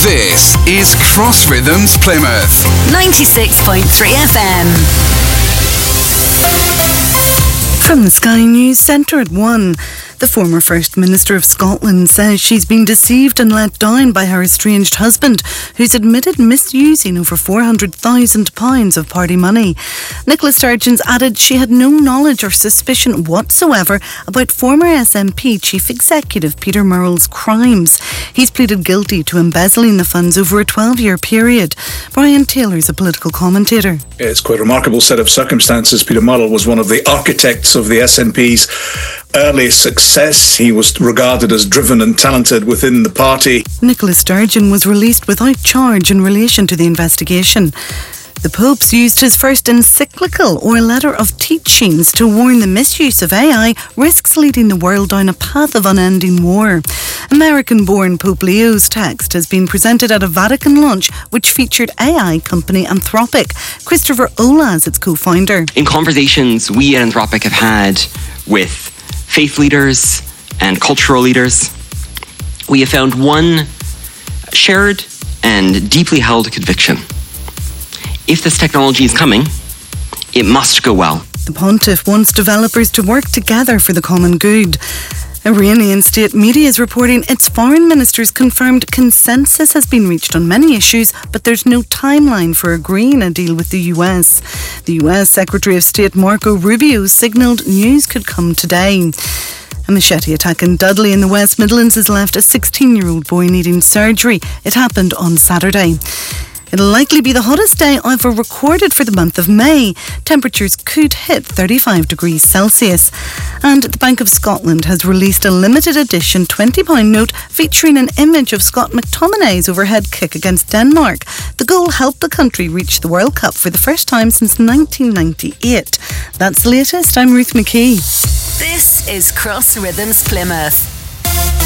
This is Cross Rhythms Plymouth 96.3 FM. From the Sky News Centre at 1, the former First Minister of Scotland says she's been deceived and let down by her estranged husband, who's admitted misusing over £400,000 of party money. Nicola Sturgeon added she had no knowledge or suspicion whatsoever about former SNP Chief Executive Peter Murrell's crimes. He's pleaded guilty to embezzling the funds over a 12-year period. Brian Taylor's a political commentator. It's quite a remarkable set of circumstances. Peter Murrell was one of the architects of the SNP's early success. He was regarded as driven and talented within the party. Nicola Sturgeon was released without charge in relation to the investigation. The Pope's used his first encyclical or letter of teachings to warn the misuse of AI risks leading the world down a path of unending war. American-born Pope Leo's text has been presented at a Vatican launch which featured AI company Anthropic. Christopher Ola is its co-founder. In conversations we at Anthropic have had with faith leaders and cultural leaders, we have found one shared and deeply held conviction. If this technology is coming, it must go well. The Pontiff wants developers to work together for the common good. Iranian state media is reporting its foreign ministers confirmed consensus has been reached on many issues, but there's no timeline for agreeing a deal with the US. The US Secretary of State Marco Rubio signalled news could come today. A machete attack in Dudley in the West Midlands has left a 16-year-old boy needing surgery. It happened on Saturday. It'll likely be the hottest day ever recorded for the month of May. Temperatures could hit 35 degrees Celsius. And the Bank of Scotland has released a limited edition £20 note featuring an image of Scott McTominay's overhead kick against Denmark. The goal helped the country reach the World Cup for the first time since 1998. That's the latest. I'm Ruth McKee. This is Cross Rhythms Plymouth.